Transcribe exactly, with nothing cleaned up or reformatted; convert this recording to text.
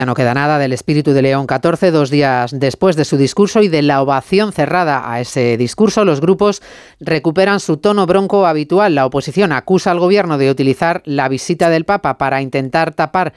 Ya no queda nada del espíritu de León catorce, dos días después de su discurso y de la ovación cerrada a ese discurso, los grupos recuperan su tono bronco habitual. La oposición acusa al gobierno de utilizar la visita del Papa para intentar tapar